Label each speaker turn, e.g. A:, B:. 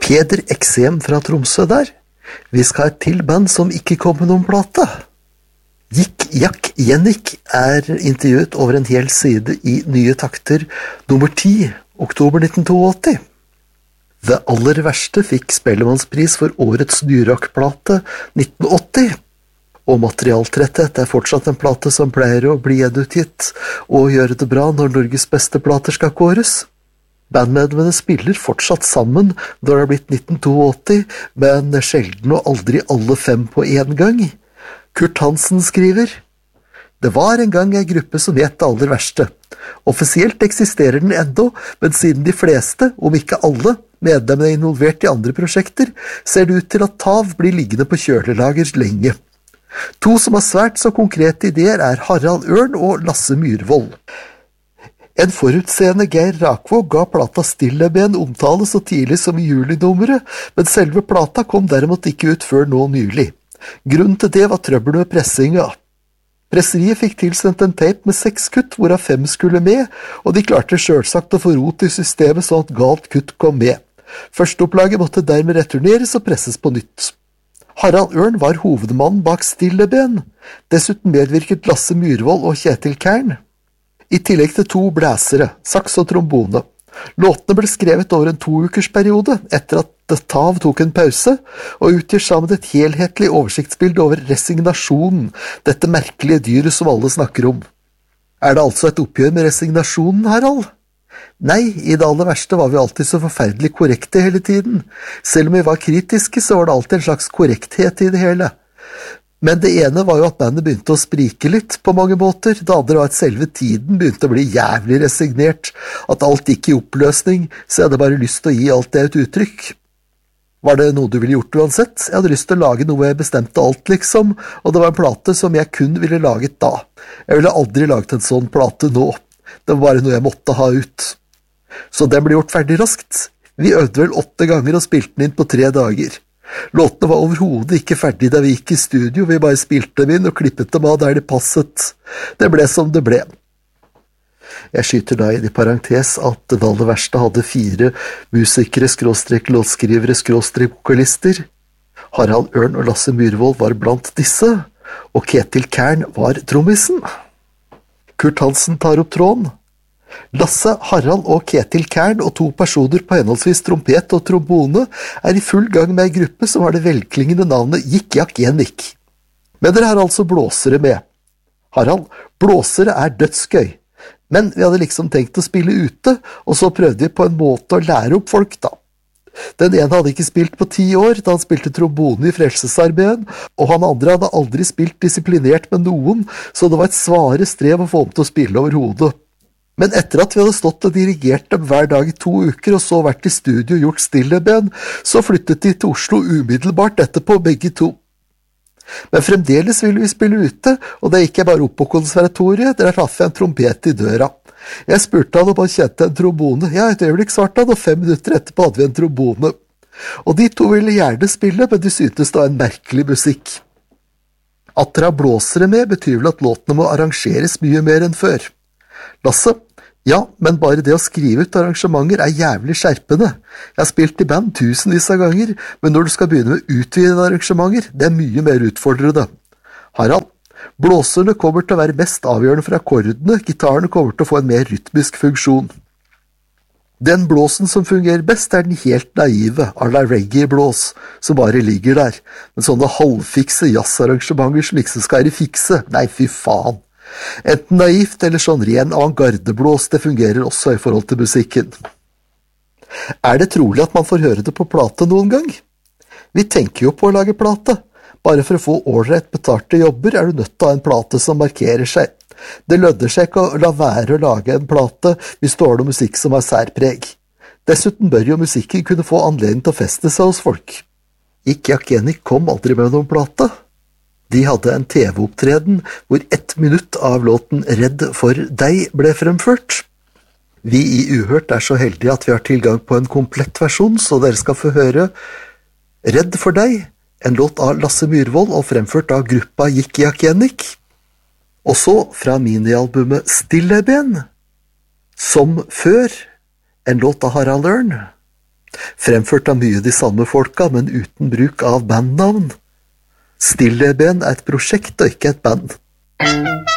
A: Peder Eksem fra Tromsø der. Vi skal ha et til band som ikke kom med noen plate. Yik Yak Yennik intervjuet over en hel side i Nye Takter nummer 10, oktober 1982. Det aller verste fikk Spellemannspris for årets nyrockplate 1980. Og Materialtretthet fortsatt en plate som pleier å bli gjenutgitt og gjøre det bra når Norges beste plater skal kåres. Bandmedlemmene spiller fortsatt sammen når det har blitt 1982, men sjelden og aldri alle 5 på en gang. Kurt Hansen skriver: Det var en gang en gruppe som het det aller verste. Offisielt eksisterer den enda, men siden de fleste, om ikke alle, medlemmene er involvert i andre prosjekter, ser det ut til at TAV blir liggende på kjølelager lenge. 2 som har svært så konkrete ideer Harald Ørn og Lasse Myrvold. En forutseende Geir Rakvåg ga plata Stilleben omtale så tidlig som i julinummeret, men selve plata kom derimot ikke ut før nå nylig. Grunnen til det var trøbbel med pressinga. Presseriet fikk tilsendt en tape med 6 kutt, hvorav 5 skulle med, og de klarte selvsagt å få rot i systemet sånn at galt kutt kom med. Førsteopplaget måtte dermed returneres og presses på nytt. Harald Ørn var hovedmannen bak Stilleben. Dessuten medvirket Lasse Myrvold og Kjetil Kern. I tillegg til 2 blæsere, saks og trombone. Låtene ble skrevet over en 2-ukersperiode, etter at TAV tok en pause, og utgjør sammen et helhetlig oversiktsbilde over resignasjonen, dette merkelige dyret som alle snakker om. Det altså et oppgjør med resignasjonen, Harald? Nei, i det aller verste var vi alltid så forferdelig korrekte hele tiden. Selv om vi var kritiske, så var det alltid en slags korrekthet i det hele. Men det ene var jo at bandet begynte å sprike litt på mange måter. Det andre var at selve tiden begynte å bli jævlig resignert, at alt gikk i oppløsning, så jeg hadde bare lyst til å gi alt det et uttrykk. Var det noe du ville gjort uansett? Jeg hadde lyst til å lage noe jeg bestemte alt, liksom, og det var en plate som jeg kun ville laget da. Jeg ville aldri laget en sånn plate nå. Det var bare noe jeg måtte ha ut. Så den ble gjort ferdig raskt. Vi øvde vel 8 ganger og spilte den inn på 3 dager. Låtene var overhodet ikke ferdig da vi gikk i studio, vi bare spilte dem inn og klippet dem av der de passet. Det ble som det ble. Jeg skyter da inn i parentes at det aller verste hadde 4 musikere, låtskrivere, vokalister. Harald Ørn og Lasse Myrvold var blant disse, og Kjetil Kern var trommisen. Kurt Hansen tar opp tråden. Lasse, Harald og Kjetil Kern og 2 personer på henholdsvis trompet og trombone i full gang med en gruppe som har det velklingende navnet Yik Yak Yennik. Men dere har altså blåsere med. Harald, blåsere dødsgøy. Men vi hadde liksom tenkt å spille ute, og så prøvde vi på en måte å lære opp folk da. Den ene hadde ikke spilt på 10 år, da han spilte trombone i Frelsesarmeen, og han andre hadde aldri spilt disiplinert med noen, så det var et svare strev å få ham til å spille over hodet. Men etter at vi hadde stått og dirigert dem hver dag i 2 uker, og så vært i studio og gjort Stilleben, så flyttet de til Oslo umiddelbart etterpå, begge 2. Men fremdeles ville vi spille ute, og da gikk jeg bare opp på konservatoriet, der traff jeg en trompet i døra. Jeg spurte han om han kjente en trombone. Ja, et øyeblikk svarte han, og 5 minutter etterpå hadde vi en trombone. Og de 2 ville gjerne spille, men de syntes det var en merkelig musikk. At dere har blåsere med betyr vel at låtene må arrangeres mye mer enn før. Lasse, ja, men bare det å skrive ut arrangementer jævlig skjerpende. Jeg har spilt i band tusenvis av ganger, men når du skal begynne med utvidede arrangementer, det mye mer utfordrende. Harald, blåserne kommer til å være mest avgjørende for akkordene, gitarene kommer til å få en mer rytmisk funksjon. Den blåsen som fungerer best den helt naive, à la reggae-blås, som bare ligger der, men sånne halvfikse jazzarrangementer som liksom skal være fikse, nei fy faen. Enten naivt eller sånn ren avantgardeblås, det fungerer også i forhold til musikken. Det trolig at man får høre det på plate noen gang? Vi tenker jo på å lage plate. Bare for å få ålreit betalte jobber du nødt til å ha en plate som markerer seg. Det lønner seg ikke å la være å lage en plate hvis du har noe musikk som har særpreg. Dessuten bør jo musikken kunne få anledning til å feste seg hos folk. Yik Yak Yennik kom aldri med noen plate. De hadde en TV-opptreden hvor 1 minutt av låten Redd for deg ble fremført. Vi i Uhørt så heldige at vi har tilgang på en komplett versjon, så dere skal få høre Redd for deg, en låt av Lasse Myrvold og fremført av gruppa Yik Yak Yennik. Og så fra minialbumet Stilleben, Som før, en låt av Harald Ørn. Fremført av mye de samme folka, men uten bruk av bandnavn. Stilleben er et prosjekt og ikke et band.